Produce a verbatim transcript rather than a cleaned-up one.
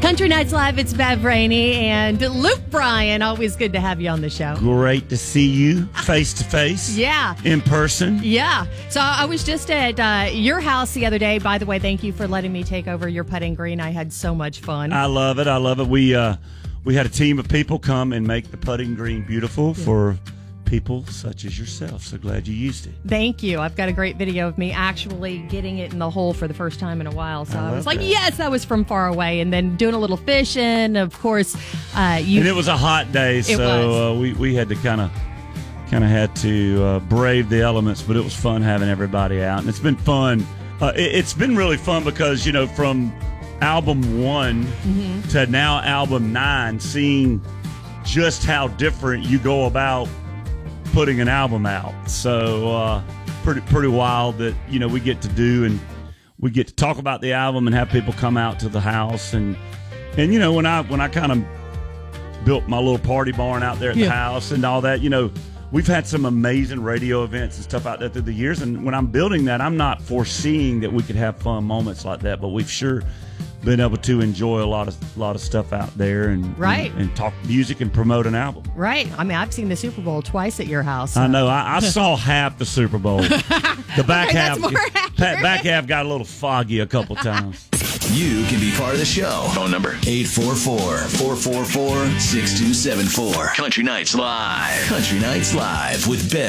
Country Nights Live, it's Bev Rainey and Luke Bryan. Always good to have you on the show. Great to see you face to face. Yeah. In person. Yeah. So I was just at uh, your house the other day. By the way, thank you for letting me take over your putting green. I had so much fun. I love it. I love it. We uh, we had a team of people come and make the putting green beautiful yeah. for people such as yourself. So glad you used it. Thank you. I've got a great video of me actually getting it in the hole for the first time in a while. So I, I was like, that. yes, that was from far away. And then doing a little fishing, of course. Uh, you, and it was a hot day, so uh, we, we had to kind of kind of had to uh, brave the elements, but it was fun having everybody out. And it's been fun. Uh, it, it's been really fun because, you know, from album one mm-hmm. to now album nine, seeing just how different you go about putting an album out. So uh, pretty pretty wild that, you know, we get to do, and we get to talk about the album and have people come out to the house. And, and you know, when I when I kind of built my little party barn out there at yeah. the house and all that, you know, we've had some amazing radio events and stuff out there through the years. And when I'm building that, I'm not foreseeing that we could have fun moments like that, but we've sure been able to enjoy a lot of lot of stuff out there and right. and, and talk music and promote an album. Right. I mean, I've seen the Super Bowl twice at your house. So. I know. I, I saw half the Super Bowl. The back okay, half, that's more accurate. back half got a little foggy a couple times. You can be part of the show. Phone number eight four four, four four four, six two seven four. Country Nights Live. Country Nights Live with Bev.